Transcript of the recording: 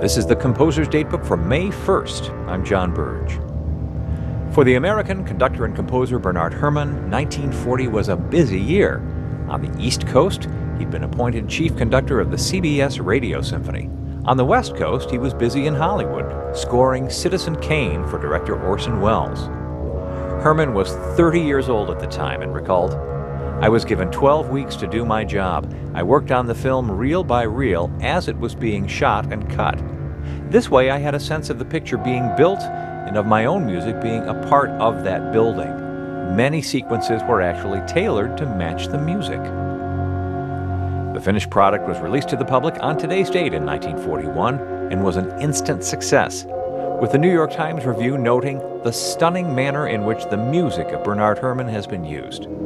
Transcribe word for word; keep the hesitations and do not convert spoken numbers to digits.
This is the Composer's Datebook for May first. I'm John Burge. For the American conductor and composer Bernard Herrmann, nineteen forty was a busy year. On the East Coast, he'd been appointed chief conductor of the C B S Radio Symphony. On the West Coast, he was busy in Hollywood, scoring Citizen Kane for director Orson Welles. Herrmann was thirty years old at the time and recalled, "I was given twelve weeks to do my job. I worked on the film reel by reel as it was being shot and cut. This way I had a sense of the picture being built and of my own music being a part of that building. Many sequences were actually tailored to match the music." The finished product was released to the public on today's date in nineteen forty-one and was an instant success, with the New York Times Review noting the stunning manner in which the music of Bernard Herrmann has been used.